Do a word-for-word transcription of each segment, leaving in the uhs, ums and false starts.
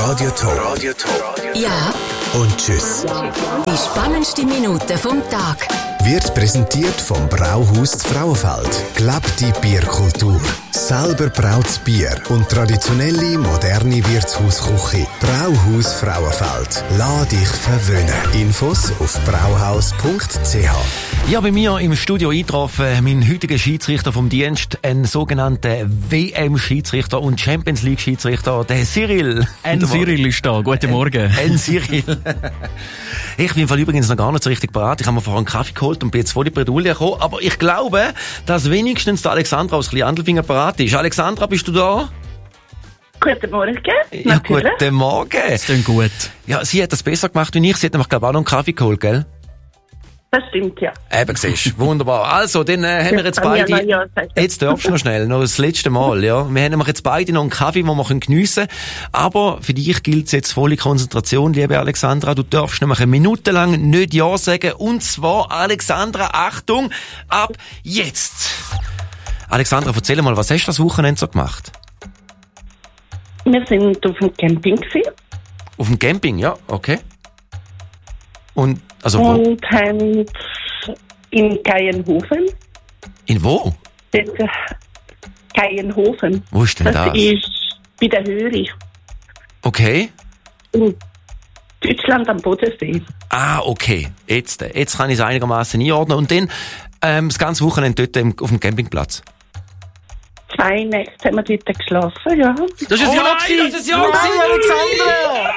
Radio Top. Radio Top. Ja. Und tschüss. Die spannendste Minute vom Tag. Wird präsentiert vom Brauhaus Frauenfeld. Gelebt die Bierkultur. Selber braut's Bier und traditionelle, moderne Wirtshausküche. Brauhaus Frauenfeld. Lass dich verwöhnen. Infos auf brauhaus punkt c h. Ja, bei mir im Studio eingetroffen, mein heutiger Schiedsrichter vom Dienst, ein sogenannter W M-Schiedsrichter und Champions League-Schiedsrichter, der Cyril. Ein Cyril ist da. Guten Morgen. Ein Cyril. Ich bin im Fall übrigens noch gar nicht so richtig bereit. Ich habe mir vorher einen Kaffee geholt und bin jetzt voll die Bredouille gekommen. Aber ich glaube, dass wenigstens der Alexandra aus Klein-Andelfingen bereit ist. Alexandra, bist du da? Guten Morgen. Ja, Natürlich. guten Morgen. Das klingt gut. Ja, sie hat das besser gemacht wie ich. Sie hat nämlich, glaube ich, auch noch einen Kaffee geholt, gell? Das stimmt, ja. Eben, siehst du. Wunderbar. Also, dann äh, haben wir jetzt Kann ich beide... noch ja sagen. Jetzt darfst du noch schnell, noch das letzte Mal, ja. Wir haben nämlich jetzt beide noch einen Kaffee, den wir geniessen können. Aber für dich gilt es jetzt volle Konzentration, liebe Alexandra. Du darfst nämlich eine Minute lang nicht Ja sagen. Und zwar, Alexandra, Achtung, ab jetzt. Alexandra, erzähl mal, was hast du das Wochenende so gemacht? Wir sind auf dem Camping gewesen Auf dem Camping, ja, okay. Und, also wo? und haben in Geienhofen. In wo? Dort, äh, Geienhofen. Wo ist denn das? Das ist bei der Höhe. Okay. In Deutschland am Bodensee. Ah, okay. Jetzt, äh, jetzt kann ich es einigermaßen einordnen. Und dann ähm, das ganze Wochenende dort im, auf dem Campingplatz. Zwei Nächte haben wir dort geschlafen, ja. Das ist ein Ja gewesen! Das ist ein Ja gewesen,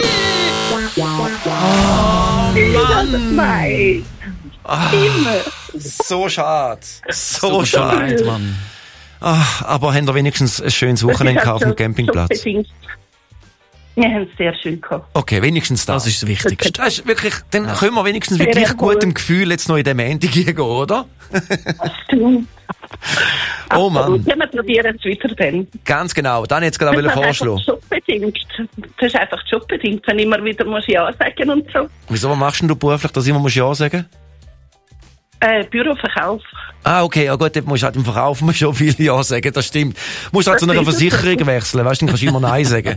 Alexandra! Mann! Nein! Immer! So schade. So Tut mir schon schade. leid, Mann. Ach, aber haben wir wenigstens ein schönes Wochenende Das ist gehabt auf dem also Campingplatz? jobbedingt. Wir haben es sehr schön gehabt. Okay, wenigstens das. Das ist das Wichtigste. Das ist wirklich, dann können wir wenigstens mit Sehr gleich gut. gutem Gefühl jetzt noch in den Montag gehen, oder? Stimmt. Oh Mann. Ja, wir probieren es wieder dann. Ganz genau. Dann jetzt gerade Das ist vorschlagen. einfach jobbedingt. Das ist einfach jobbedingt, wenn ich immer wieder muss Ja sagen und so. Wieso, was machst denn du beruflich, dass ich immer muss Ja sagen? Äh, Büroverkauf. Ah, okay, ja gut, dort musst du halt im Verkauf immer schon viel Ja sagen, das stimmt. Musst halt zu einer Versicherung wechseln, weißt du, dann kannst du immer Nein sagen.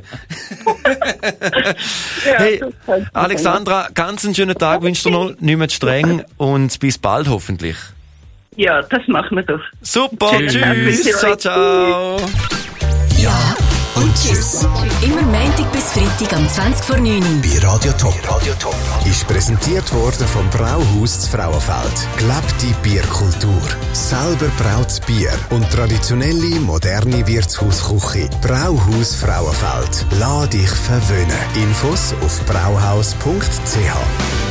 Ja, Hey, das könnte man Alexandra, ganz einen schönen Tag, wünschst du noch, nicht mehr zu streng und bis bald hoffentlich. sagen. Ja, das machen wir doch. Super, Tschüss. tschüss, ciao, ciao. Ja. Und tschüss. Immer Montag bis Freitag am zwanzig vor neun Uhr. Bei Radio Top. Radio Top. Ist präsentiert worden vom Brauhaus Frauenfeld. Gelebt die Bierkultur. Selber braut's Bier und traditionelle, moderne Wirtshausküche. Brauhaus Frauenfeld. Lass dich verwöhnen. Infos auf brauhaus punkt c h.